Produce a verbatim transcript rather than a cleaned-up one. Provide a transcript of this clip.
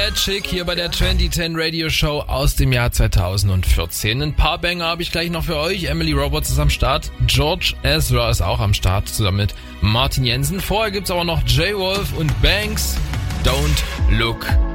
Chick hier bei der zwanzig zehn Radio Show aus dem Jahr zweitausendvierzehn. Ein paar Banger habe ich gleich noch für euch. Emily Roberts ist am Start. George Ezra ist auch am Start, zusammen mit Martin Jensen. Vorher gibt's aber noch J-Wolf und Banks. Don't Look